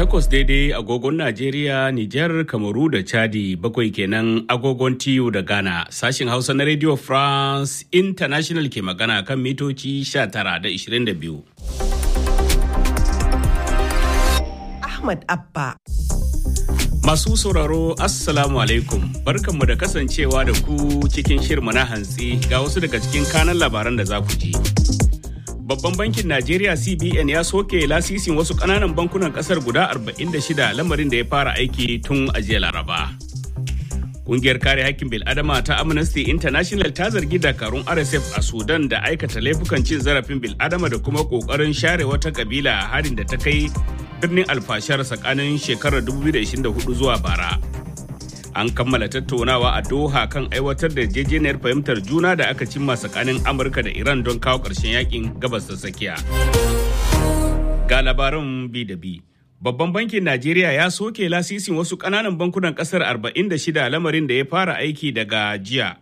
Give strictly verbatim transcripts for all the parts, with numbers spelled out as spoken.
takwas daidai agogon Najeriya, Nijar, Kamaru da Chadi, bakwai kenan agogon T U da Ghana. Sashin Hausa na Radio France International ke magana kan mitoci sha tara da ishirin da biyu. Ahmad Abba. Masu sauraro, Assalamu alaikum. Barkanmu da kasancewa da ku cikin shirma na hantsi ga wasu daga cikin kanan labaran da za ku ji. Babban bankin Najeriya C B N ya soke lasisin wasu ƙananan bankunan ƙasar guda arba'in da shida, lamarin da ya fara aiki tun a jiya Laraba. Ƙungiyar kare haƙƙin bil'adama ta Amnesty International ta zargi dakarun R S F a Sudan da aikata laifukan cin zarafin bil'adama da kuma ƙoƙarin share wata ƙabila a harin da ta kai birnin alfashar tsakanin shekarar dubu biyu da ishirin da hudu zuwa bara. An kammala tattaunawa a Doha kan aiwatar da yarjejeniyar fahimtar juna da aka cimma tsakanin Amurka da Iran don kawo ƙarshen yakin gabas ta tsakiya. Ga labaran bi da bi. Babban bankin Najeriya ya soke lasisin wasu ƙananan bankunan ƙasar arba'in da shida, lamarin da ya fara aiki daga jiya.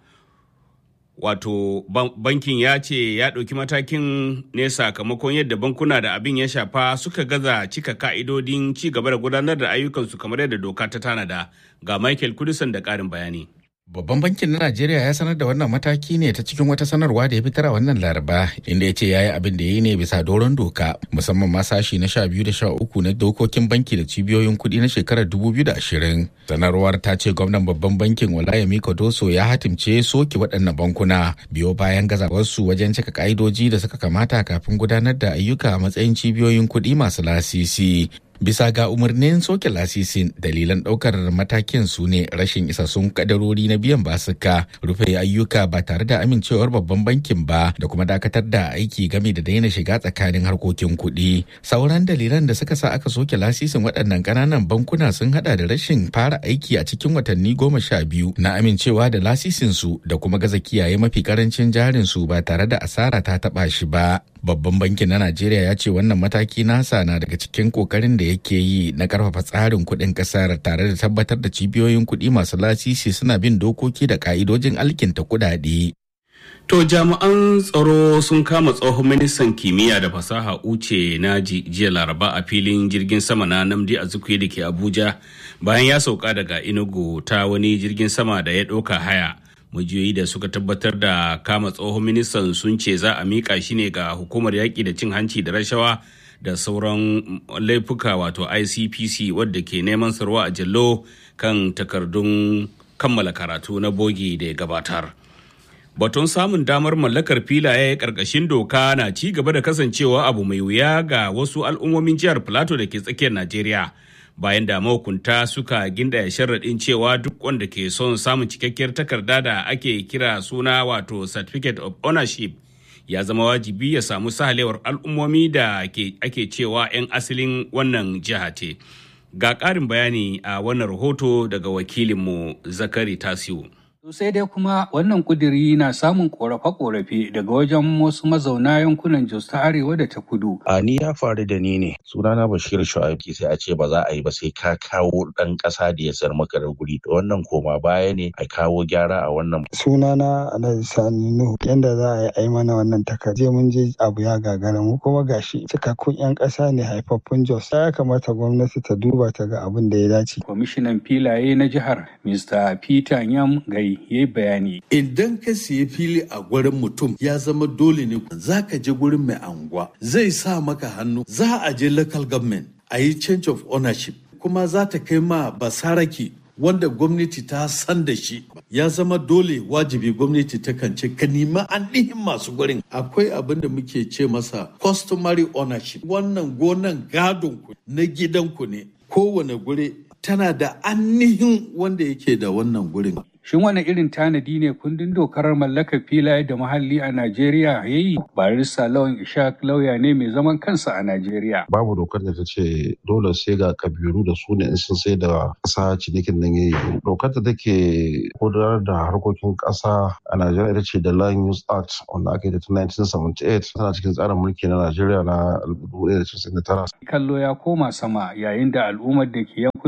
Wato bankin ya ce ya ɗauki matakin ne sakamakon yadda bankuna da abin ya shafa suka gaza cika ka'idodin ci gaba da gudanar da ayyukansu kamar yadda doka ta tanada. Ga Michael Kudusan da ƙarin bayani. Babban bankin na Najeriya ya sanar da wannan mataki ne ta cikin wata sanarwa da ya fitar a wannan Laraba, inda ya ce ya yi abin da ya yi ne bisa doron doka, musamman ma sashi na sha biyu da sha uku na dokokin banki da cibiyoyin kuɗi na shekarar dubu biyu da ashirin. Sanarwar ta ce gwamnan babban bankin Olayemi Kodoso ya hatimce soke waɗannan bankuna biyo bayan gazawarsu wajen cika ka'idoji da suka kamata kafin gudanar da ayyuka a matsayin cibiyoyin kuɗi masu lasisi. Bisa ga umarnin soke lasisin, dalilan ɗaukar matakin su ne rashin isassun kadarori na biyan basuka, rufe ayyuka ba tare da amincewar babban bankin ba, da kuma dakatar da aiki game da daina shiga tsakanin harkokin kuɗi. Sauran dalilan da suka sa aka soke lasisin waɗannan ƙananan bankuna sun haɗa da rashin fara aiki a cikin watanni goma sha biyu na amincewa da lasisin su, da kuma gaza kiyaye mafi ƙarancin jarin su ba tare da asara ta taɓa shi ba. Babban bankin na Najeriya ya ce wannan mataki nasa na daga cikin kokarin da yake yi na karfafa tsarin kuɗin ƙasar tare da tabbatar da cibiyoyin kuɗi masu lasisi suna bin dokoki da ka'idojin alkinta kuɗaɗe. To jami'an tsaro sun kama tsohon ministan kimiyya da fasaha Uche Naji jiya Laraba a filin jirgin sama na Nnamdi Azikiwe da ke Abuja bayan ya sauka daga Enugu ta wani jirgin sama da ya ɗauka haya. Majiyoyi da suka tabbatar da kama tsohon ministan sun ce za a miƙa shi ne ga hukumar yaƙi da cin hanci da rashawa da sauran laifuka wato I C P C wadda ke neman sarwa a jallo kan takardun kammala karatu na bogi da ya gabatar. Batun samun damar mallakar filaye ƙarƙashin doka na ci gaba da kasancewa abu mai wuya ga wasu al'ummomin jihar Plateau da ke tsakiyar Najeriya. Bayan da mahukunta suka gindaya sharaɗin cewa duk wanda ke son samun cikakkiyar takarda da ake kira suna wato certificate of ownership ya zama wajibi ya samu sahalewar al'ummomi da ake cewa 'yan asalin wannan jiha ce. Ga ƙarin bayani a wannan rahoto daga wakilinmu Zakari Tasiu. Sai dai kuma wannan kuduri na samun korafe-korafe daga wajen wasu mazauna yankunan Jos ta Arewa da ta Kudu. A ni ya faru da ni ne. Sunana Bashir Shu'aibu, sai a ce ba za a yi ba sai ka kawo ɗan ƙasa da ya sayar maka da guri. Wannan koma baya ne a kawo gyara a wannan. Sunana Alhaji Sani Nuhu. Yanda za a yi ai mana wannan takarda mun je abu ya gagara mu kuma gashi cikakkun 'yan ƙasa ne haifaffun Jos. Ya kamata gwamnati ta duba ta ga abin da ya dace. Kwamishinan filaye na jihar Mister Peter Nyam Gai ya yi bayani. Idan ka siya fili a gurin mutum ya zama dole ne za ka je gurin mai anguwa zai sa maka hannu, za a je local government a yi change of ownership kuma za ta kai ma basaraki wanda gwamnati ta san da shi. Ya zama dole wajibi gwamnati ta kan ce ka nemi ainihin masu gurin. Akwai abin da muke ce masa customary ownership. Wannan gonan gadon ku na gidanku ne, kowane guri tana da ainihin wanda yake da wannan gurin. Shin wani irin tanadi ne kundin dokar mallakar filaye da muhalli a Najeriya ya yi? Barista Lawan Ishaq lauya ne mai zaman kansa a Najeriya. Babu dokar da ta ce dole sai ga kabiru da su ne in sun sai da ƙasa cinikin nan ya yi. Dokar da take gudanar da harkokin ƙasa a Najeriya ita ce da Land Use Act wanda aka yi da tun nineteen seventy-eight, tana cikin tsarin mulki na Najeriya na dubu ɗaya da casa'in da tara. Kallo ya koma sama yayin da al'ummar da ke yankunan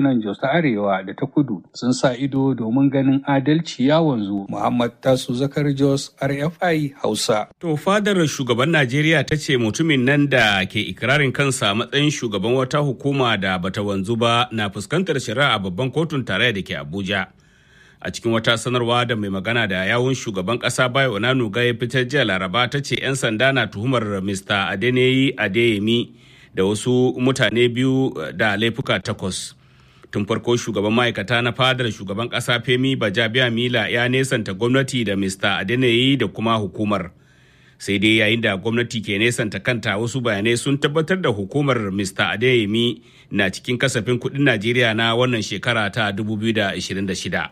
yankunan Jos ta Arewa da ta Kudu sun sa ido domin ganin adalci ya wanzu. Muhammad Tasu Zakar Jos, R F I Hausa. To fadar shugaban Najeriya ta ce mutumin nan da ke ikirarin kansa matsayin shugaban wata hukuma da bata wanzu ba na fuskantar shari'a a babban kotun tarayya da ke Abuja. A cikin wata sanarwa da mai magana da yawun shugaban kasa Bayo Onanuga ya fitar jiya Laraba ta ce 'yan sanda na tuhumar Mister Adeneyi Adeyemi da wasu mutane biyu da laifuka takwas. Tun farko shugaban ma'aikata na fadar shugaban kasa Femi Bajabiamila ya nesanta gwamnati da Mister Adeneyi da kuma hukumar. Sai dai yayin da gwamnati ke nesanta kanta, wasu bayanai sun tabbatar da hukumar Mister Adeyemi na cikin kasafin kuɗin Najeriya na wannan shekara ta dubu biyu da ashirin da shida.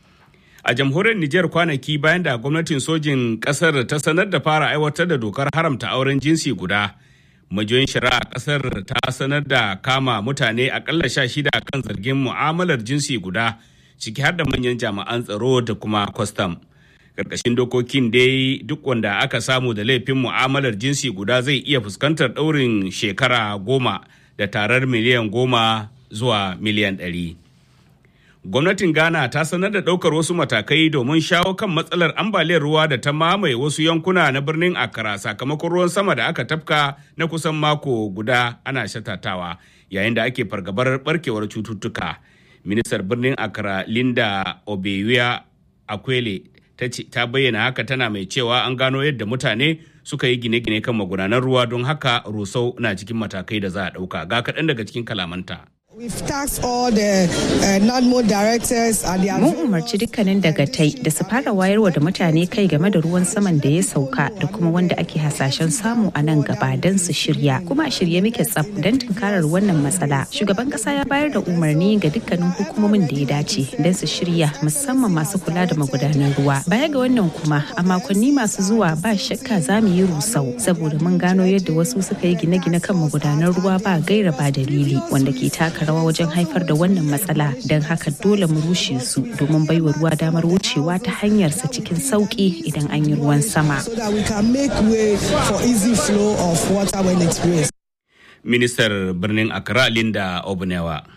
A jamhuriyar Nijar kwanaki bayan da gwamnatin sojin kasar ta sanar da fara aiwatar da dokar haramta auren jinsi guda, majiyoyin shari'a kasar ta sanar da kama mutane akalla sha shida kan zargin mu'amalar jinsi guda, ciki har da manyan jami'an tsaro da kuma kwastam. Karkashin dokokin dai duk wanda aka samu da laifin mu'amalar jinsi guda zai iya fuskantar ɗaurin shekara goma da tarar miliyan goma zuwa miliyan ɗari. Gwamnatin Ghana ta sanar da ɗaukar wasu matakai domin shawo kan matsalar ambaliyar ruwa da ta mamaye wasu yankuna na birnin Accra sakamakon ruwan sama da aka tafka na kusan mako guda ana shatatawa yayin da ake fargabar barkewar cututtuka. Ministar birnin Accra Linda Obeya Akwele ta bayyana haka, tana mai cewa an gano yadda mutane suka yi gine-gine kan magudanan ruwa, don haka rusau na cikin matakai da za a ɗauka. Ga kaɗan daga cikin kalamanta. We've tasked all the uh, NADMO directors and the Mun umarci dukkanin dagatai da su fara wayarwa da mutane kai game da ruwan saman da ya sauka da kuma wanda ake hasashen samu a nan gaba don su shirya. Kuma a shirye muke tsaf don tunkarar wannan matsala. Shugaban kasa ya bayar da umarni ga dukkanin hukumomin da ya dace don su shirya, musamman masu kula da magudanan ruwa. Baya ga wannan kuma a makonni masu zuwa ba shakka za mu yi rusau saboda mun gano yadda wasu suka yi gine-gine kan magudanan ruwa ba gaira ba dalili, wanda ke taka rawa wajen haifar da wannan matsala. Don haka dole mu rushe su domin baiwa ruwa damar wucewa ta hanyarsa cikin sauki idan an yi ruwan sama. Ministar birnin Accra Linda Obunewa.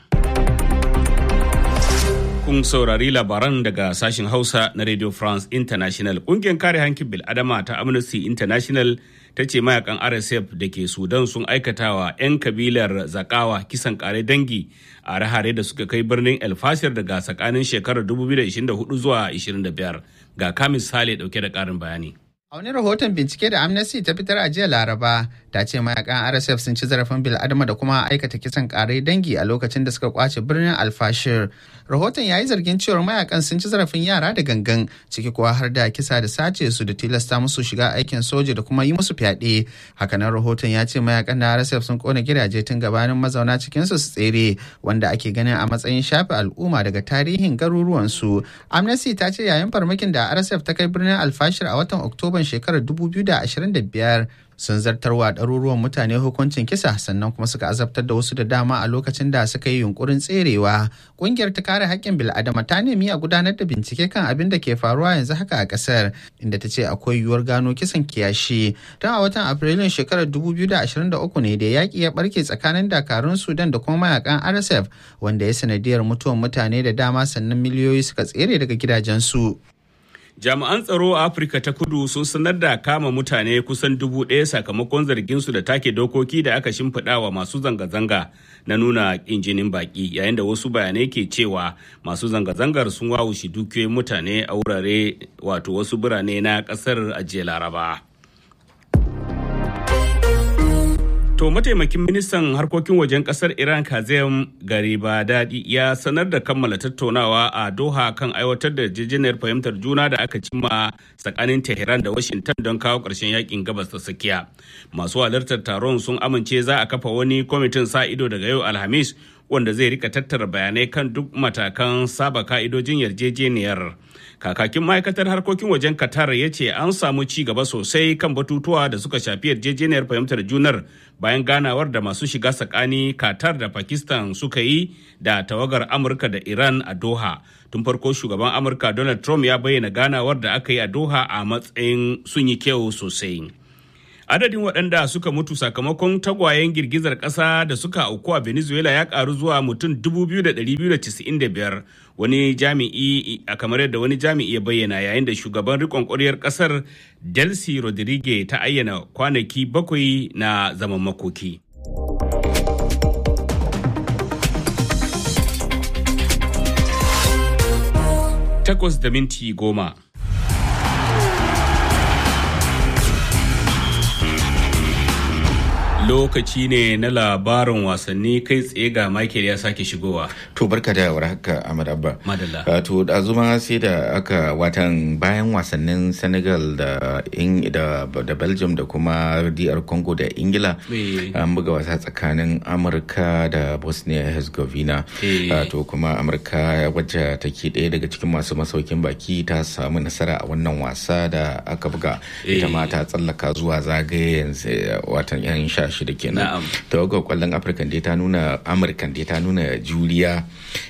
Kun saurari labaran daga sashen Hausa na Radio France International. Ƙungiyar kare hankin bil'adama ta Amnesty International ta ce mayakan R S F da ke Sudan sun aikatawa 'yan kabilar Zakawa kisan kare dangi a rahare da suka kai birnin El Fasher daga tsakanin shekarar dubu biyu da ashirin da hudu zuwa ashirin da biyar. Ga Kamis Sale dauke da karin bayani. A wani rahoton bincike da Amnesty ta fitar a jiya Laraba, ta ce mayakan R S F sun ci zarafin bil'adama da kuma aikata kisan kare dangi a lokacin da suka kwace birnin Al-Fashir. Rahoton ya yi zargin cewar mayakan sun ci zarafin yara da gangan, ciki kuwa har da kisa da sace su da tilasta musu shiga aikin soja da kuma yi musu fyaɗe. Hakanan rahoton ya ce mayakan da R S F sun kona gidaje tun gabanin mazauna cikinsu su tsere, wanda ake ganin a matsayin shafe al'umma daga tarihin garuruwansu. Amnesty ta ce yayin farmakin da R S F ta kai birnin Al-Fashir a watan Oktoba shekarar dubu biyu da ashirin da biyar sun zartarwa ɗaruruwan mutane hukuncin kisa, sannan kuma suka azabtar da wasu da dama a lokacin da suka yi yunkurin tserewa. Ƙungiyar ta kare haƙƙin bil'adama ta nemi a gudanar da bincike kan abin da ke faruwa yanzu haka a ƙasar, inda ta ce akwai yiwuwar gano kisan kiyashi. Tun a watan Afrilun shekarar dubu biyu da ashirin da uku ne da yaƙi ya ɓarke tsakanin dakarun Sudan da kuma mayakan R S F, wanda ya sanadiyar mutuwan mutane da dama, sannan miliyoyi suka tsere daga gidajensu. Jami'an tsaro a Afirka ta Kudu sun sanar da kama mutane kusan dubu ɗaya sakamakon zarginsu da take dokoki da aka shimfiɗa wa masu zanga-zanga na nuna ƙin jinin baƙi, yayin da wasu bayanai ke cewa masu zanga-zangar sun wawushe dukiyoyin mutane a wurare wato wasu birane na ƙasar a jiya Laraba. To mataimakin ministan harkokin wajen kasar Iran Kazem Garibadadi ya sanar da kammala tattaunawa a Doha kan aiwatar da yarjejeniyar fahimtar juna da aka cimma tsakanin Tehran da Washington don kawo ƙarshen yakin gabas ta tsakiya. Masu halartar taron sun amince za a kafa wani kwamitin sa ido daga yau Alhamis wanda zai rika tattara bayanai kan duk matakan saba ka'idojin yarjejeniyar. Kakakin ma'aikatar harkokin wajen Qatar ya ce an samu ci gaba sosai kan batutuwa da suka shafi yarjejeniyar fahimtar junar bayan ganawar da masu shiga tsakani Qatar da Pakistan suka yi da tawagar Amurka da Iran a Doha. Tun farko shugaban Amurka Donald Trump ya bayyana ganawar da aka yi a Doha a matsayin sun yi kyau sosai. Adadin waɗanda suka mutu sakamakon tagwayen girgizar ƙasa da suka auku a Venezuela ya ƙaru zuwa mutum dubu biyu da ɗari biyu da casa'in da biyar. Wani jami'i a kamar yadda wani jami'i ya bayyana, yayin da shugaban riƙon ƙwaryar ƙasar Delcy Rodriguez ta ayyana kwanaki bakwai na zaman makoki. Takwas da minti goma. Lokaci ne na labarin wasanni, kai tsaye ga Michael ya sake shigowa. To barka da warhaka Ahmad Abba. Madalla. To da zuma sai da aka watan bayan wasannin Senegal da da, da Belgium da kuma D R Congo da Ingila an buga wasa tsakanin Amurka da Bosnia Herzegovina. To kuma Amurka wacce take ɗaya daga cikin masu masaukin baki ta samu nasara a wannan wasa da aka buga. Ita ma ta tsallaka zuwa zagayen watan yan sha shida kenan. Tawagar kwallon Afirka dai ta nuna Amurkan dai ta nuna juriya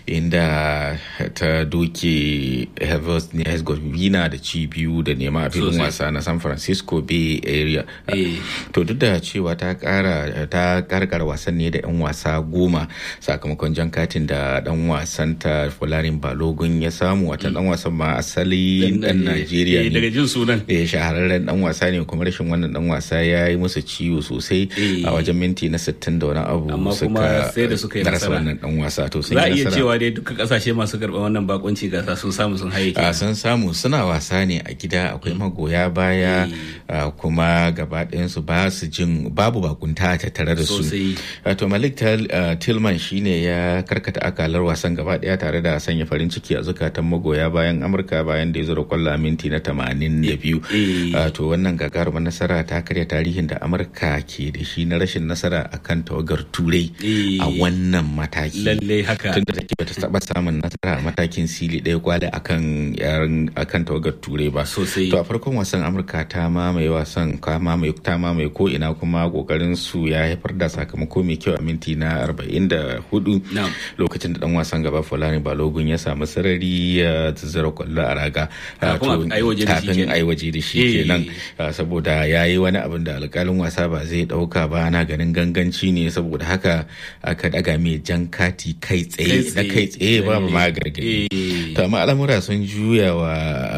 inda ta doke Herzegovina da ci biyu da nema a filin wasa na San Francisco Bay Area. To duk da cewa ta kara ta karkar wasan ne da yan wasa goma sakamakon jan katin da dan wasan ta Folarin Balogun ya samu, wata dan wasan ma asali dan Najeriya ne daga jin sunan. Eh shahararren dan wasa ne, kuma rashin wannan dan wasa ya yi musu ciwo sosai a wajen minti na sittin da wani abu. Amma kuma sai da suka yi nasara wannan dan wasa. To sun za a yi iya nasara. cewa dai duka kasashe masu karɓar wannan bakunci gasa sun samu sun haye. A sun samu, suna wasa ne a gida, akwai magoya baya kuma gaba ɗayansu ba su jin babu bakunta a tattare da su. To Malik Tillman shine ya karkata akalar wasan gaba ɗaya tare da sanya farin ciki a zukatan magoya bayan Amurka bayan da ya zura kwallo a minti na tamanin da biyu. To wannan gagarumar nasara ta karya tarihin da Amurka ke da shi na rashin nasara akan tawagar Turai a wannan mataki. Lalle haka. Tunda take bata taba samun nasara a matakin sili ɗaya kwada akan yaran akan tawagar Turai ba. Sosai. To a farkon wasan Amurka ta mamaye wasan ka mamaye ta mamaye ko ina, kuma kokarin su ya haifar da sakamako mai kyau a minti na arba'in da hudu lokacin da dan wasan gaba Fulani Balogun ya samu sarari ya zura kwallo a raga kafin ai waje da shi kenan, saboda yayi wani abin da alƙalin wasa ba zai dauka ba, ana ganin ganganci ne, saboda haka aka daga mai jan kati kai tsaye da kai tsaye babu ma gargadi. To amma al'amura sun juya wa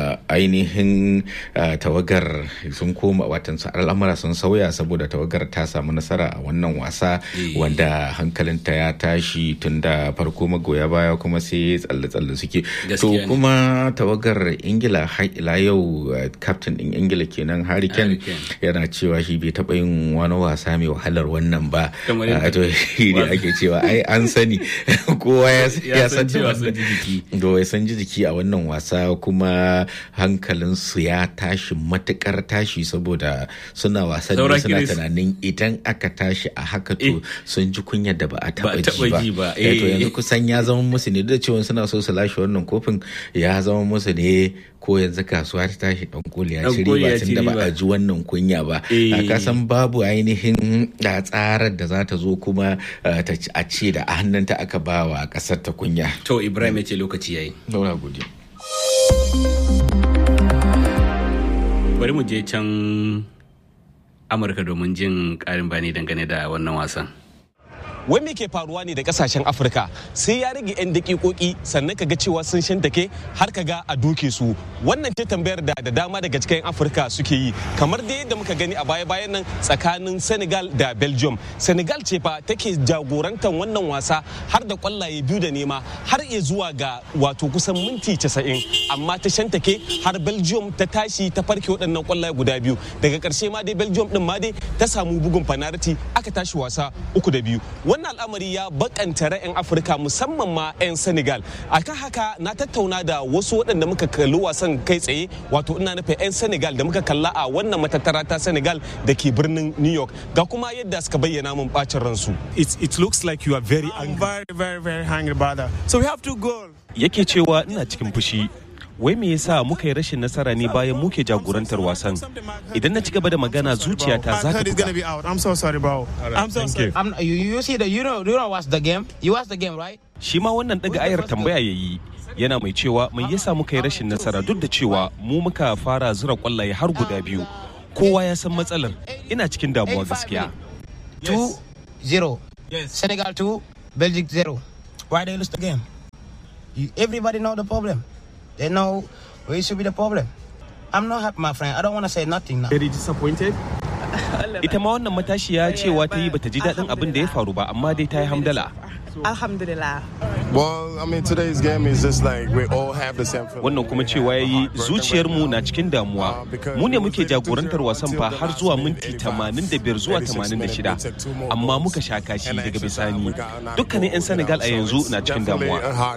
ainihin tawagar sun koma watan al'amura sun sauya saboda tawagar ta samu nasara a wannan wasa wanda hankalinta ya tashi tun da farko magoya baya kuma sai tsalle-tsalle suke. To kuma tawagar Ingila ila yau captain din Ingila kenan Harry Kane yana cewa shi bai taɓa yin wani wasa mai wahalar wannan ba. To shi ne ake cewa ai an sani kowa ya san cewa sun ji jiki. Do ya san ji jiki a wannan wasa, kuma hankalinsu ya tashi matukar tashi saboda suna wasan da suna tunanin idan aka tashi a haka to sun ji kunyar da ba a taba ji ba. To yanzu kusan ya zama musu ne, da cewa suna so su lashe wannan kofin, ya zama musu ne ko yanzu kasuwa ta tashi dan koli ya shiri ba tun da ba a ji wannan kunya ba. Ka san babu ainihin da tsarar da za ta zo kuma a ce da a hannunta aka ba wa kasar ta kunya. To Ibrahim ya ce lokaci yayi. Daura godiya. Bari mu je can Amurka domin jin ƙarin bayani dangane da wannan wasan. Wai me ke faruwa ne da kasashen Afirka sai ya rage 'yan dakikoki sannan kaga cewa sun shantake har kaga a doke su. Wannan ce tambayar da da dama daga cikin Afirka suke yi, kamar da yadda muka gani a baya-bayan nan tsakanin Senegal da Belgium. Senegal ce fa take jagorantar wannan wasa har da kwallaye biyu da nema har iya zuwa ga wato kusan minti casa'in, amma ta shantake har Belgium ta tashi ta farke waɗannan kwallaye guda biyu. Daga ƙarshe ma dai Belgium din ma dai ta samu bugun fanariti aka tashi wasa uku da biyu. Wannan al'amari ya bakanta ra'ayin Afirka musamman ma 'yan Senegal. Akan haka na tattauna da wasu waɗanda muka kalli wasan kai tsaye, wato ina nufin 'yan Senegal da muka kalla a wannan matattara ta Senegal da ke birnin New York. Ga kuma yadda suka bayyana mun bacin ransu. It, it looks like you are very angry. Very, very, very angry, brother. So we have to go. Yake cewa ina cikin fushi. Wai me yasa muka yi rashin nasara ne bayan muke jagorantar wasan? Idan na ci gaba da magana zuciyata za ta buga. I'm so sorry, bro. I'm so sorry. I'm, you, you see the you know you know watch the game. You watch the game, right? Shi ma wannan daga ayar tambaya yayi. Yana mai cewa mai yasa muka yi rashin nasara duk da cewa mu muka fara zura kwallaye har guda biyu. kowa ya san matsalar. Ina cikin damuwa gaskiya. two zero. Yes. Senegal two, Belgium zero. Why they lose the game? You, everybody know the problem. They know where should be the problem. I'm not happy, my friend. I don't want to say nothing now. Very disappointed. Ita ma wannan matashiya cewa ta yi bata ji daɗin abin da ya faru ba, amma dai ta yi hamdala. Alhamdulillah. Well, I mean, today's game is just like we all have the same feeling. Wannan kuma cewa yayi zuciyarmu na cikin damuwa. Mu ne muke jagorantar wasan fa har zuwa minti tamanin da biyar zuwa tamanin da shida. Amma muka sha kashi daga bisani. Dukkanin 'yan Senegal a yanzu na cikin damuwa.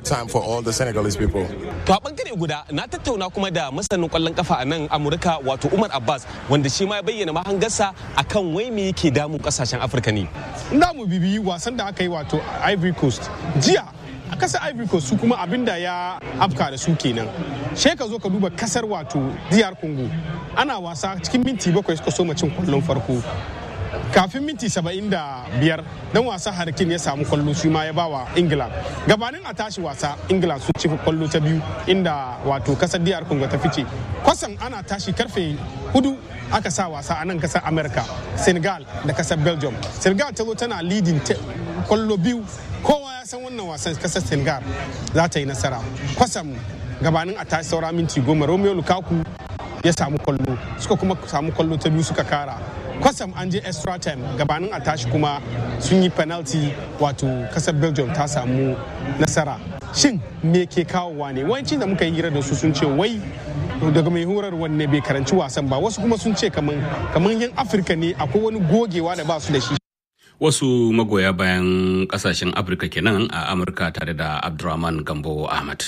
To a bangare guda na tattauna kuma da masanin kwallon kafa a nan Amurka wato Umar Abbas wanda shi ma ya bayyana mahangarsa akan wai me yake damun kasashen Afirka ne. Ina mu bibiyi wasan da aka yi wato Ivory Coast. Jiya a kasar Ivory Coast su kuma abinda ya afka da su kenan. She ka zo ka duba kasar wato D R Congo. Ana wasa cikin minti bakwai suka so cin kwallon farko. Kafin minti saba'in da biyar dan wasa Harkin ya samu kwallo shi ma ya bawa England. Gabanin a tashi wasa England sun ci kwallo ta biyu inda wato kasar D R Congo ta fice. Kwasan ana tashi karfe hudu aka sa wasa a nan kasar America, Senegal da kasar Belgium. Senegal ta zo tana leading kwallo biyu. Kowa ya san wannan wasan kasar Senegal za ta yi nasara. Kwasam gabanin a tashi saura minti goma Romelu Lukaku ya samu kwallo, suka kuma samu kwallo ta biyu suka kara. Kwasam an je extra time gabanin a tashi kuma sun yi penalty wato kasar Belgium ta samu nasara. Shin me ke kawowa ne? Wanci da muka yi hira da su sun ce wai daga mai horar wanne bai karanci wasan ba, wasu kuma sun ce kaman kaman yan Afirka ne akwai wani gogewa da ba su da shi. Wasu magoya bayan kasashen Afirka kenan a Amurka tare da Abdurrahman Gambo Ahmad.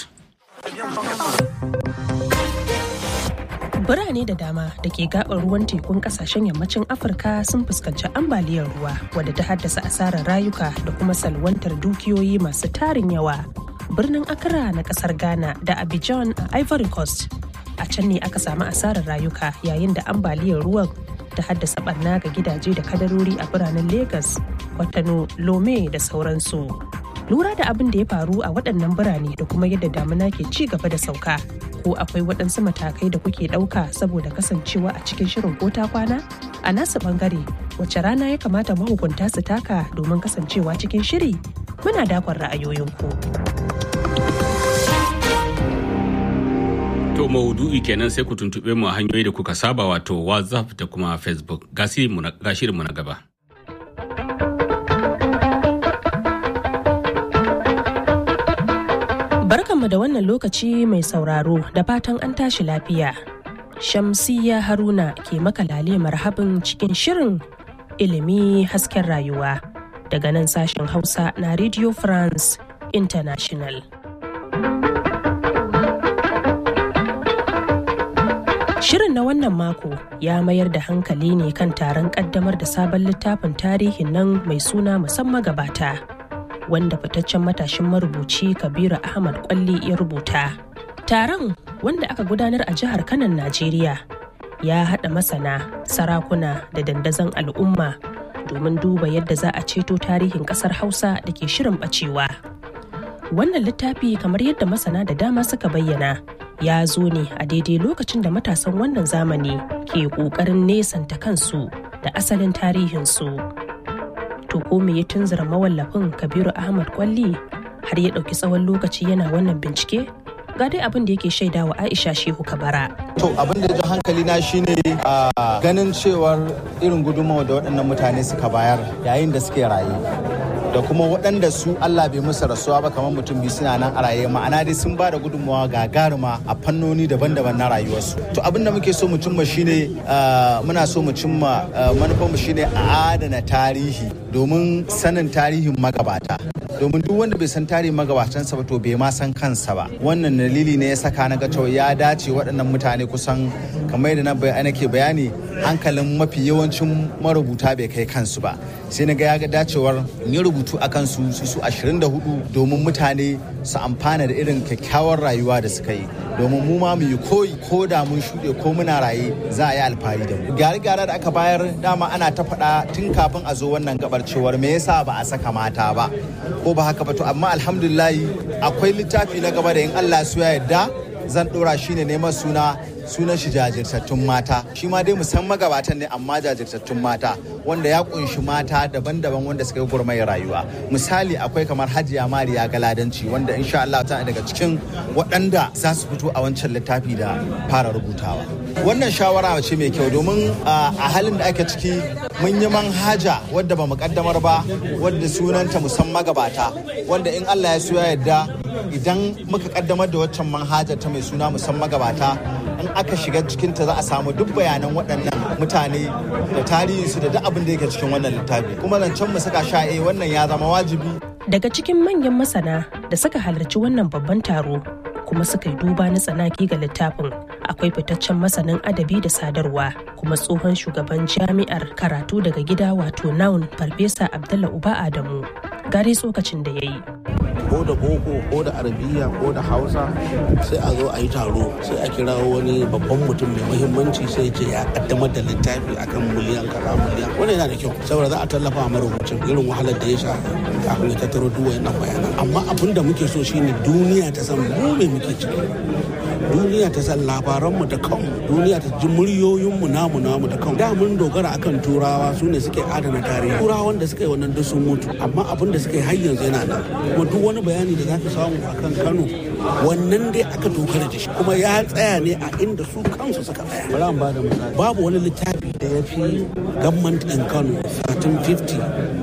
Birane da dama da ke gabar ruwan tekun kasashen yammacin Afirka sun fuskanci ambaliyar ruwa wadda ta haddasa asarar rayuka da kuma salwantar dukiyoyi masu tarin yawa. Birnin Accra na kasar Ghana da Abidjan a Ivory Coast. A can ne aka samu asarar rayuka yayin da ambaliyar ruwan ta haddasa barna ga gidaje da kadarori a biranen Lagos, Kwatano, Lome da sauransu. Lura da abin da ya faru a waɗannan birane da kuma yadda damuna ke ci gaba da sauka, ko akwai waɗansu matakai da kuke ɗauka saboda kasancewa a cikin shirin ko ta kwana? A nasu ɓangare, wace rana ya kamata mahukunta su taka domin kasancewa cikin shiri? Muna dakon ra'ayoyinku. To maudu'i kenan sai ku tuntuɓe mu a hanyoyi da kuka saba wato WhatsApp da kuma Facebook. Ga shirinmu na gaba. Barkanmu da wannan lokaci mai sauraro da fatan an tashi lafiya. Shamsiyya Haruna ke maka lale marhabin cikin shirin ilimi hasken rayuwa daga nan sashen Hausa na Radio France International. Shirin na wannan mako ya mayar da hankali ne kan taron kaddamar da sabon littafin tarihin nan mai suna musamman gabata, wanda fitaccen matashin marubuci Kabiru Ahmad Kwalli ya rubuta. Taron, wanda aka gudanar a jihar Kanon, Najeriya, ya haɗa masana, sarakuna da dandazon al'umma domin duba yadda za a ceto tarihin ƙasar Hausa da ke shirin ɓacewa. Wannan littafi, kamar yadda masana da dama suka bayyana, ya zo ne a daidai lokacin da matasan wannan zamani ke ƙoƙarin nesanta kansu da asalin tarihinsu. To ko me ya tunzura mawallafin Kabiru Ahmad Kwalli har ya ɗauki tsawon lokaci yana wannan bincike? Ga dai abin da yake shaidawa Aisha Shehu Kabara. To abin da ya hankali na shine a ganin cewar irin gudunmawa da waɗannan mutane suka bayar yayin da suke raye. Da kuma waɗanda su Allah bai musu rasuwa ba kamar mutum biyu suna nan a raye, ma'ana dai sun ba da gudunmawa gagaruma a fannoni daban-daban na rayuwarsu. To abin da muke so mu cimma shine muna so mu cimma manufar mu shine a adana tarihi domin sanin tarihin magabata. Domin duk wanda bai san tarihin magabatansa ba to bai ma san kansa ba. Wannan dalili ne ya saka na ga to ya dace waɗannan mutane kusan kamar yadda na ke bayani hankalin mafi yawancin marubuta bai kai kansu ba. Sai na ga ya ga dacewar yi rubutu a kansu su su ashirin da hudu domin mutane su amfana da irin kyakkyawar rayuwa da suka yi. Domin mu ma mu yi koyi ko da mun shuɗe ko muna raye za a yi alfahari da mu. Gyare-gyare da aka bayar dama ana ta faɗa tun kafin a zo wannan gabar cewar me yasa ba a saka mata ba ko ba haka ba, to amma alhamdulillahi akwai littafi na gaba da in Allah su ya yarda zan ɗora shi ne neman suna sunan shi jajirtattun mata shi ma dai musamman magabatan ne amma jajirtattun mata wanda ya kunshi mata daban-daban wanda suka yi gurmayar rayuwa. Misali akwai kamar Hajiya Mariya Galadanci wanda insha Allah ta daga cikin waɗanda za su fito a wancan littafi da fara rubutawa. Wannan shawara ce mai kyau domin a halin da ake ciki mun yi manhaja wadda ba mu kaddamar ba wadda sunanta musamman magabata wanda in Allah ya so ya yarda idan muka kaddamar da waccan manhajar ta mai suna musamman magabata in aka shiga cikinta za a samu duk bayanan waɗannan mutane da tarihinsu da duk abin da yake cikin wannan littafi kuma zancen mu saka sha eh wannan ya zama wajibi. Daga cikin manyan masana da suka halarci wannan babban taro kuma suka yi duba na tsanaki ga littafin akwai fitaccen masanin adabi da sadarwa kuma tsohon shugaban jami'ar karatu daga gida wato naun farfesa Abdullah Uba Adamu gare tsokacin da ya yi. Ko da boko ko da arabiya ko da hausa sai a zo a yi taro sai a kira wani babban mutum mai muhimmanci sai ce ya kaddamar da littafi akan miliyan kaza miliyan wani yana da kyau saboda za a tallafa a marubucin irin wahalar da ya sha kafin ya tattaro duk wayannan bayanan amma abin da muke so shine duniya ta san mu me muke ciki duniya ta san labaranmu da kanmu duniya ta ji muryoyinmu namu namu da kanmu da mun dogara akan turawa su ne suke adana tarihi turawan da suka yi wannan duk sun mutu amma abin da suka yi har yanzu yana nan kuma duk wani bayani da zaka samu akan Kano wannan dai aka dogara da shi kuma ya tsaya ne a inda su kansu suka tsaya bari an bada misali babu wani littafi da ya fi government in Kano thirteen fifty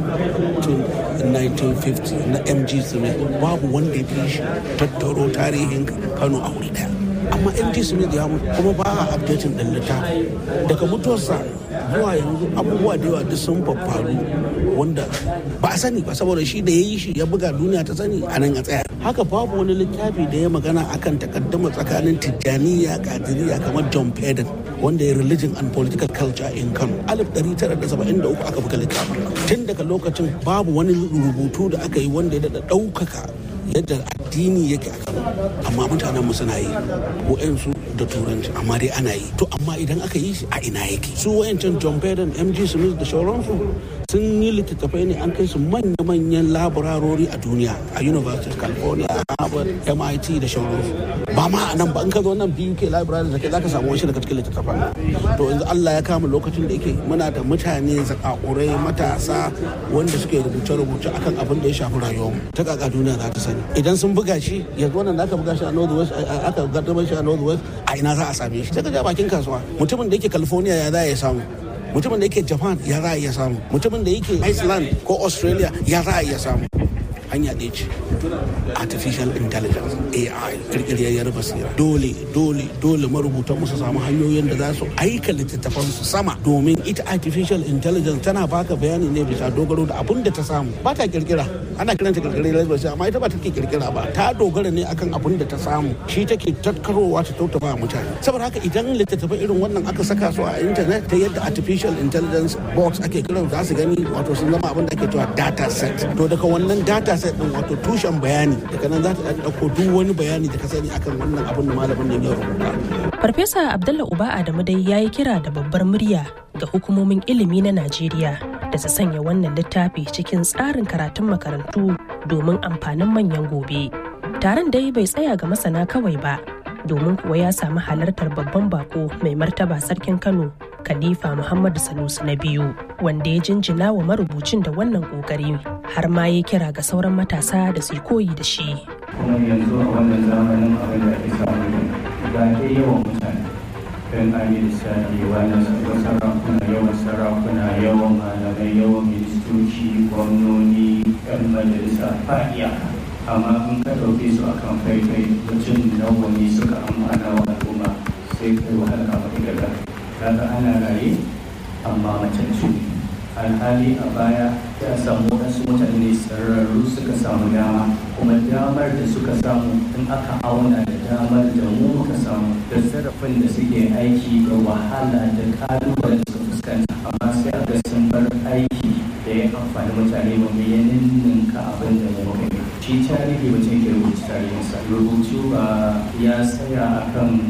to nineteen fifty na M G Smith babu wanda ya fi shi tattaro tarihin Kano a wuri daya amma M G Smith ya mutu kuma ba a updating din littafi daga mutuwarsa zuwa yanzu abubuwa da yawa duk sun faru wanda ba a sani ba saboda shi da ya yi shi ya buga duniya ta sani a nan a tsaya haka babu wani littafi da ya magana akan takaddama tsakanin tijjaniya kadiriya kamar John Peden wanda ya religion and political culture in Kano alif ɗari tara da saba'in da uku aka buga littafin tun daga lokacin babu wani rubutu da aka yi wanda ya daɗa ɗaukaka yadda addini yake a Kano amma mutanen mu suna yi wa'ansu da turanci amma dai ana yi to amma idan aka yi shi a ina yake su wa'ancan John Peden M G Smith da sauransu sun yi littattafai ne an kai su manya-manyan laborarori a duniya a University of California, Harvard, M I T da sauransu ba ma a nan ba in ka zo nan B U K library da ke za ka samu wani daga cikin littattafan to yanzu Allah ya kama lokacin da yake muna da mutane zakakurai matasa wanda suke rubuce-rubuce akan abin da ya shafi rayuwar ta kaka duniya za ta sani idan sun buga shi yanzu wannan da aka buga shi a North West aka gaddamar shi a North West a ina za a same shi sai ka ja bakin kasuwa mutumin da yake California ya za ya samu mutumin da yake Japan ya za a iya samu mutumin da yake Iceland ko Australia ya za a iya samu hanya ɗaya ce artificial intelligence A I kirkiriyar basira dole dole dole marubutan musu samu hanyoyin da za su aika littattafan su sama domin ita artificial intelligence tana baka bayani ne bisa dogaro da abin da ta samu ba ta kirkira ana kiranta kirkiriyar basira amma ita ba take kirkira ba ta dogara ne akan abin da ta samu shi take tattarowa ta tautaba mutane saboda haka idan littattafai irin wannan aka saka su a internet ta yadda artificial intelligence box ake kiran za su gani wato sun zama abin da ake cewa data set to daga wannan data set din wato tushen bayani daga nan za ta ɗauko duk wani bayani da ka sani akan wannan abin da malamin nan ya rubuta. Farfesa Abdullah Uba Adamu dai ya yi kira da babbar murya ga hukumomin ilimi na Najeriya da su sanya wannan littafi cikin tsarin karatun makarantu domin amfanin manyan gobe. Taron dai bai tsaya ga masana kawai ba, domin kuwa ya samu halartar babban bako mai martaba sarkin Kano Khalifa Muhammadu Sanusi na biyu wanda ya jinjina wa marubucin da wannan kokari har ma ya kira ga sauran matasa da su koyi da shi. Kuma yanzu a wannan zamanin abin da ake samu ba ke yawan mutane kan an yi lissafi wani sarakuna yawan sarakuna yawan malamai yawan ministoci gwamnoni yan majalisa fa'iya amma in ka ɗauke su akan faifai mutum nawa ne suka amfana wa al'umma sai kai wahala a wani daga kaga ana raye amma matattu alhali a baya ya samu wasu mutane sararru suka samu dama kuma damar da suka samu in aka auna da damar da mu muka samu da zarafin da suke aiki da wahala da kalubalen da suka fuskanta amma sai a ga sun bar aiki da ya amfani mutane wanda ya ninninka abin da ya muka yi shi tarihi mutum ke rubuta tarihinsa rubutu ba ya tsaya akan a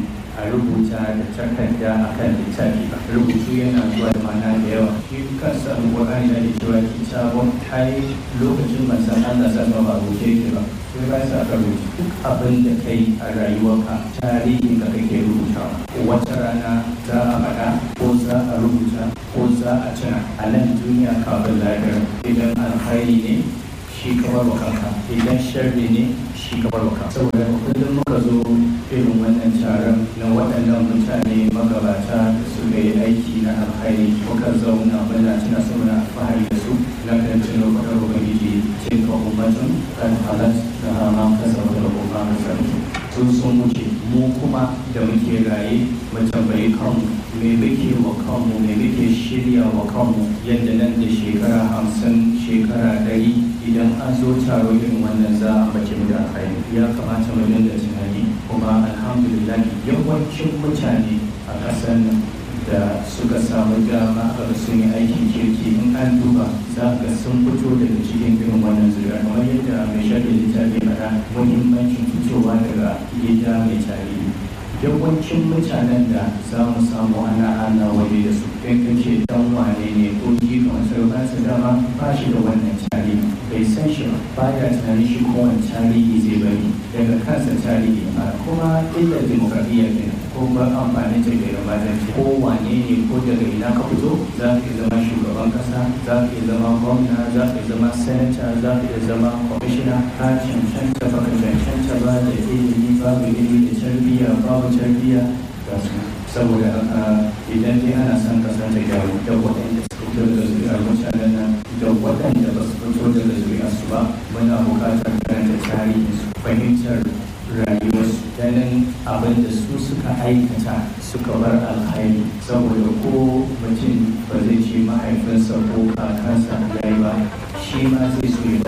a rubuta da takarda a kan littafi ba. Rubutu yana zuwa da mana da yawa. Shi kansa Al-Qur'ani da cewa kitabun ai lokacin manzon Allah sallallahu alaihi wasallam ba. Sai ba sa ka rubuta duk abin da kai a rayuwarka tarihin ka kake rubutawa. Wata rana za a faɗa ko za a rubuta ko za a tuna a nan duniya kafin lahira. Idan alkhairi ne shi kamar wa kanka, idan sharri ne shi kamar wa kanka. Saboda kullum muka zo irin wannan taron na waɗannan mutane magabata da suka yi aiki na alkhairi muka zauna muna tuna saboda alfahari da su na kan tuno faɗar ubangiji tilka ummatun kan halat da hama kasa da kuma kasar sun sun wuce mu kuma da muke raye mu tambayi kanmu me muke wa kanmu me muke shirya wa kanmu yadda nan da shekara hamsin shekara ɗari idan an zo taro irin wannan za a bace mu da alkhairi ya kamata mu dinga tunani kuma alhamdulillah yawancin mutane a ƙasar nan da suka samu dama a sun yi aikin kirki in an duba za ga sun fito daga cikin irin wannan zuriya kamar yadda mai shaɗe littafi faɗa muhimmancin fitowa daga gida mai tarihi yawancin mutanen da za mu samu ana ana waje da su in ka ce dan wane ne ko ji kamar sarauta dama ba shi da wannan tarihi bai san shi ba baya tunanin shi kowane tarihi zai bari daga kansa tarihi ba kuma illa demokradiyya kenan ko ba amfani da gaira mazanci ko wane ne ko daga ina ka fito za ka iya zama shugaban kasa za ka iya zama gwamna za ka iya zama senator za ka iya zama kwamishina ka cancanta ba ka cancanta ba da ilimi babu ilimi da tarbiyya babu tarbiyya ga su saboda haka idan dai ana son kasa ta gyaru da waɗanda suka fito daga zuriyar mutanen nan da waɗanda ba su fito daga zuriyar su ba muna buƙatar karanta tarihin su fahimtar rayuwarsu ganin abin da su suka aikata suka bar alhairi saboda ko mutum ba zai ce mahaifinsa ko kakansa ya yi ba shi ma zai so ya